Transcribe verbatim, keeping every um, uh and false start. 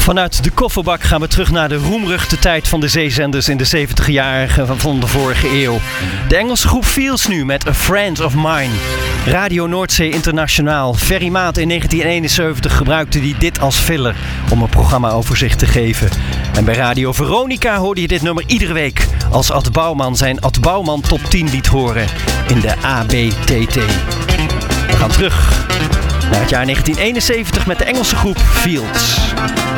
Vanuit de kofferbak gaan we terug naar de roemruchte tijd van de zeezenders in de zeventig jarigen van de vorige eeuw. De Engelse groep Fields nu met A Friend of Mine. Radio Noordzee Internationaal. Ferry Maat in negentien eenenzeventig gebruikte hij dit als filler om een programmaoverzicht te geven. En bij Radio Veronica hoorde je dit nummer iedere week als Ad Bouwman zijn Ad Bouwman top tien liet horen in de A B T T. We gaan terug naar het jaar negentien eenenzeventig met de Engelse groep Fields.